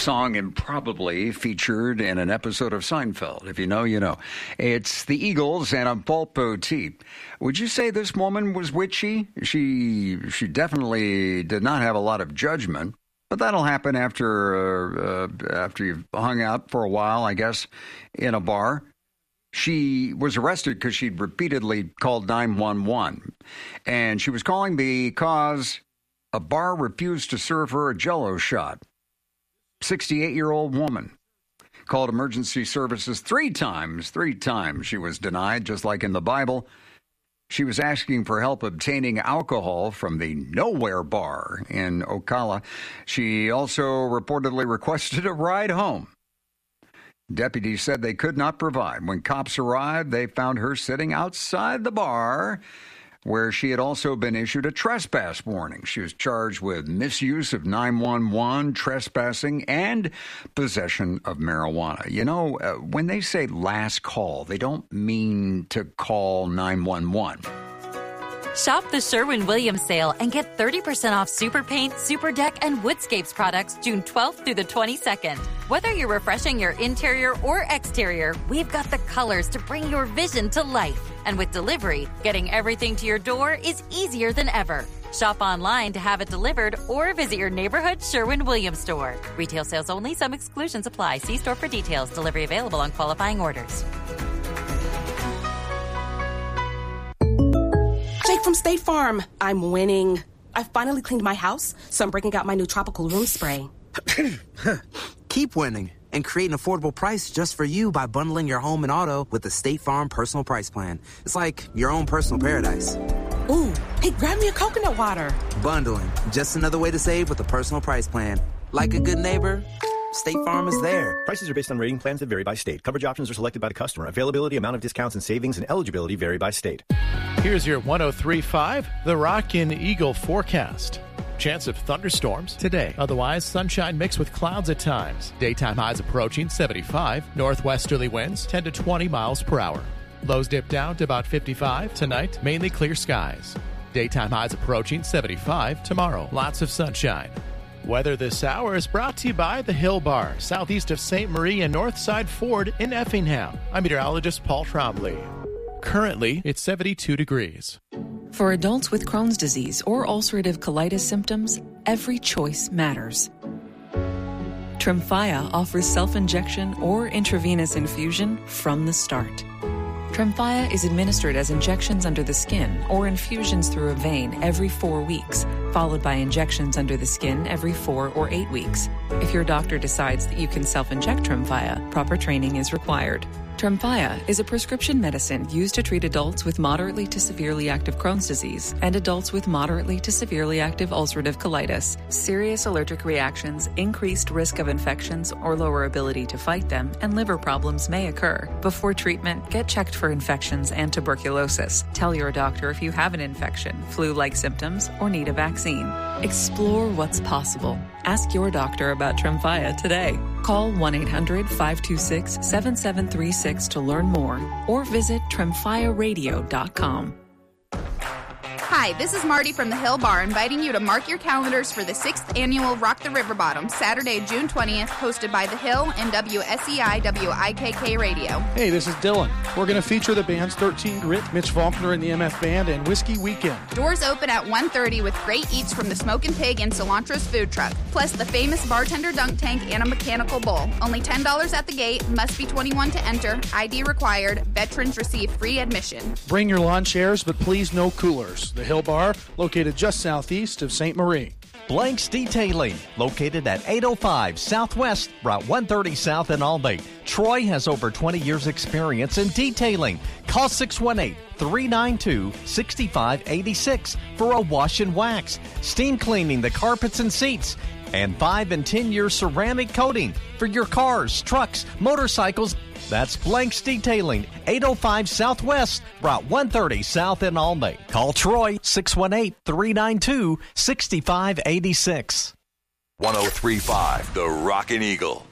song improbably featured in an episode of Seinfeld. If you know, you know. It's the Eagles and a Pulpo Teep. Would you say this woman was witchy? She definitely did not have a lot of judgment, but that'll happen after you've hung out for a while, I guess, in a bar. She was arrested because she'd repeatedly called 911, and she was calling because a bar refused to serve her a Jell-O shot. 68-year-old woman called emergency services three times. She was denied, just like in the Bible. She was asking for help obtaining alcohol from the Nowhere Bar in Ocala. She also reportedly requested a ride home. Deputies said they could not provide. When cops arrived, they found her sitting outside the bar, where she had also been issued a trespass warning. She was charged with misuse of 911, trespassing, and possession of marijuana. You know, when they say last call, they don't mean to call 911. Shop the Sherwin-Williams sale and get 30% off Super Paint, Super Deck, and Woodscapes products June 12th through the 22nd. Whether you're refreshing your interior or exterior, we've got the colors to bring your vision to life. And with delivery, getting everything to your door is easier than ever. Shop online to have it delivered or visit your neighborhood Sherwin-Williams store. Retail sales only. Some exclusions apply. See store for details. Delivery available on qualifying orders. Jake from State Farm. I'm winning. I finally cleaned my house, so I'm breaking out my new tropical room spray. Keep winning and create an affordable price just for you by bundling your home and auto with the State Farm Personal Price Plan. It's like your own personal paradise. Ooh, hey, grab me a coconut water. Bundling, just another way to save with a personal price plan. Like a good neighbor, State Farm is there. Prices are based on rating plans that vary by state. Coverage options are selected by the customer. Availability, amount of discounts and savings, and eligibility vary by state. Here's your 103.5, The Rockin' Eagle forecast. Chance of thunderstorms today. Otherwise, sunshine mixed with clouds at times. Daytime highs approaching 75. Northwesterly winds 10 to 20 miles per hour. Lows dip down to about 55. Tonight, mainly clear skies. Daytime highs approaching 75 tomorrow. Lots of sunshine. Weather this hour is brought to you by the Hill Bar, southeast of St. Marie and Northside Ford in Effingham. I'm meteorologist Paul Trombley. Currently, it's 72 degrees. For adults with Crohn's disease or ulcerative colitis symptoms, every choice matters. Tremfya offers self-injection or intravenous infusion from the start. Tremfya is administered as injections under the skin or infusions through a vein every 4 weeks, followed by injections under the skin every 4 or 8 weeks. If your doctor decides that you can self-inject Tremfya, proper training is required. Tremfya is a prescription medicine used to treat adults with moderately to severely active Crohn's disease and adults with moderately to severely active ulcerative colitis. Serious allergic reactions, increased risk of infections or lower ability to fight them, and liver problems may occur. Before treatment, get checked for infections and tuberculosis. Tell your doctor if you have an infection, flu-like symptoms, or need a vaccine. Explore what's possible. Ask your doctor about Tremfya today. Call 1-800-526-7736 to learn more or visit tremfyaradio.com. Hi, this is Marty from the Hill Bar, inviting you to mark your calendars for the 6th annual Rock the River Bottom, Saturday, June 20th, hosted by The Hill and WSEI WIKK Radio. Hey, this is Dylan. We're going to feature the bands 13 Grit, Mitch Faulkner and the MF Band, and Whiskey Weekend. Doors open at 1:30 with great eats from the Smokin' Pig and Cilantro's food truck, plus the famous bartender dunk tank and a mechanical bull. Only $10 at the gate, must be 21 to enter, ID required, veterans receive free admission. Bring your lawn chairs, but please no coolers. The Hill Bar, located just southeast of St. Marie. Blanks Detailing, located at 805 Southwest, Route 130 South in Albany. Troy has over 20 years experience in detailing. Call 618-392-6586 for a wash and wax, steam cleaning the carpets and seats, and 5 and 10-year ceramic coating for your cars, trucks, motorcycles. That's Blanks Detailing, 805 Southwest, Route 130 South in Albany. Call Troy, 618-392-6586. 103.5, The Rockin' Eagle.